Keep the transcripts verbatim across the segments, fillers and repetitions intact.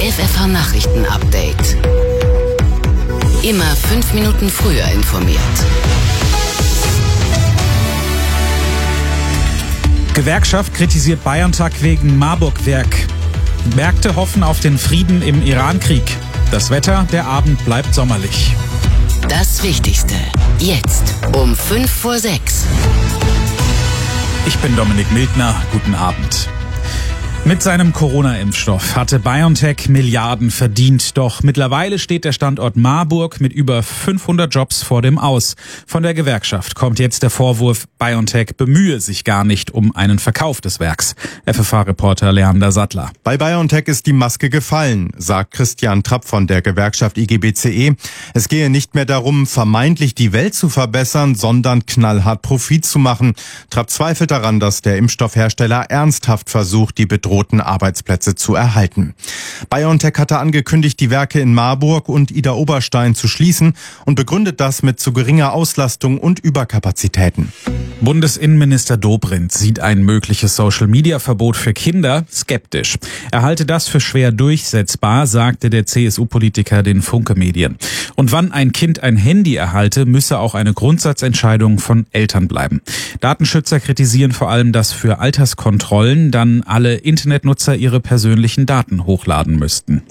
F F H-Nachrichten-Update. Immer fünf Minuten früher informiert. Gewerkschaft kritisiert BioNTech wegen Marburg-Werk. Märkte hoffen auf den Frieden im Iran-Krieg. Das Wetter, der Abend bleibt sommerlich. Das Wichtigste jetzt um fünf vor sechs. Ich bin Dominik Mildner. Guten Abend. Mit seinem Corona-Impfstoff hatte BioNTech Milliarden verdient. Doch mittlerweile steht der Standort Marburg mit über fünfhundert Jobs vor dem Aus. Von der Gewerkschaft kommt jetzt der Vorwurf, BioNTech bemühe sich gar nicht um einen Verkauf des Werks. F F H-Reporter Leander Sattler. Bei BioNTech ist die Maske gefallen, sagt Christian Trapp von der Gewerkschaft I G B C E. Es gehe nicht mehr darum, vermeintlich die Welt zu verbessern, sondern knallhart Profit zu machen. Trapp zweifelt daran, dass der Impfstoffhersteller ernsthaft versucht, die bedrohten Arbeitsplätze zu erhalten. BioNTech hatte angekündigt, die Werke in Marburg und Idar-Oberstein zu schließen und begründet das mit zu geringer Auslastung und Überkapazitäten. Bundesinnenminister Dobrindt sieht ein mögliches Social-Media-Verbot für Kinder skeptisch. Er halte das für schwer durchsetzbar, sagte der C S U-Politiker den Funke-Medien. Und wann ein Kind ein Handy erhalte, müsse auch eine Grundsatzentscheidung von Eltern bleiben. Datenschützer kritisieren vor allem, dass für Alterskontrollen dann alle Internetnutzer ihre persönlichen Daten hochladen müssten.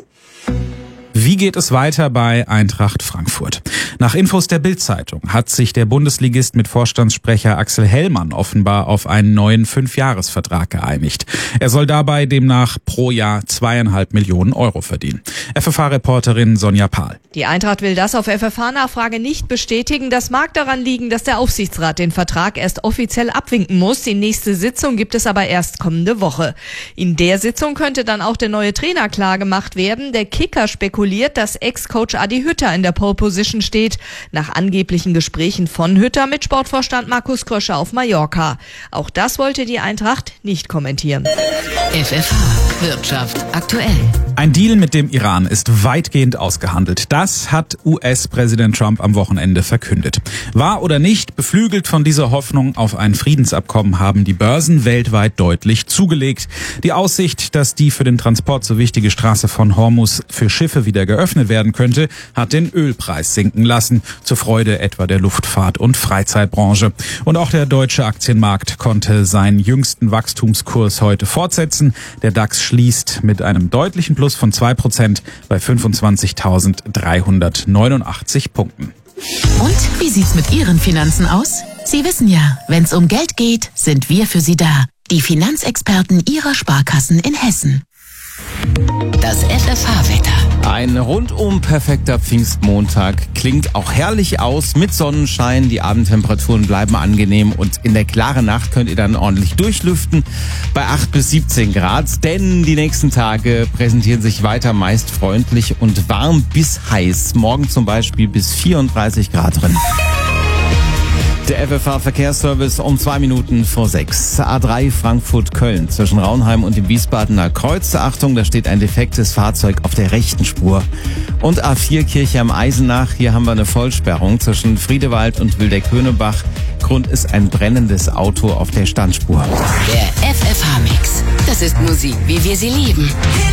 Wie geht es weiter bei Eintracht Frankfurt? Nach Infos der Bild-Zeitung hat sich der Bundesligist mit Vorstandssprecher Axel Hellmann offenbar auf einen neuen Fünfjahresvertrag geeinigt. Er soll dabei demnach pro Jahr zweieinhalb Millionen Euro verdienen. F F H-Reporterin Sonja Pahl. Die Eintracht will das auf F F H-Nachfrage nicht bestätigen. Das mag daran liegen, dass der Aufsichtsrat den Vertrag erst offiziell abwinken muss. Die nächste Sitzung gibt es aber erst kommende Woche. In der Sitzung könnte dann auch der neue Trainer klargemacht werden. Der Kicker spekuliert, dass Ex-Coach Adi Hütter in der Pole Position steht, nach angeblichen Gesprächen von Hütter mit Sportvorstand Markus Krösche auf Mallorca. Auch das wollte die Eintracht nicht kommentieren. F F H Wirtschaft aktuell. Ein Deal mit dem Iran ist weitgehend ausgehandelt. Das hat U S-Präsident Trump am Wochenende verkündet. Wahr oder nicht, beflügelt von dieser Hoffnung auf ein Friedensabkommen haben die Börsen weltweit deutlich zugelegt. Die Aussicht, dass die für den Transport so wichtige Straße von Hormuz für Schiffe wieder geöffnet werden könnte, hat den Ölpreis sinken lassen, zur Freude etwa der Luftfahrt- und Freizeitbranche. Und auch der deutsche Aktienmarkt konnte seinen jüngsten Wachstumskurs heute fortsetzen. Der DAX schließt mit einem deutlichen Plus von zwei Prozent bei fünfundzwanzigtausenddreihundertneunundachtzig Punkten. Und wie sieht's mit Ihren Finanzen aus? Sie wissen ja, wenn's um Geld geht, sind wir für Sie da. Die Finanzexperten Ihrer Sparkassen in Hessen. Das F F H-Wetter. Ein rundum perfekter Pfingstmontag, klingt auch herrlich aus mit Sonnenschein. Die Abendtemperaturen bleiben angenehm und in der klaren Nacht könnt ihr dann ordentlich durchlüften bei acht bis siebzehn Grad. Denn die nächsten Tage präsentieren sich weiter meist freundlich und warm bis heiß. Morgen zum Beispiel bis vierunddreißig Grad drin. Der F F H-Verkehrsservice um zwei Minuten vor sechs. A drei Frankfurt-Köln zwischen Raunheim und dem Wiesbadener Kreuz. Achtung, da steht ein defektes Fahrzeug auf der rechten Spur. Und A vier Kirche am Eisenach. Hier haben wir eine Vollsperrung zwischen Friedewald und Wildeck-Höhnebach. Grund ist ein brennendes Auto auf der Standspur. Der F F H-Mix. Das ist Musik, wie wir sie lieben.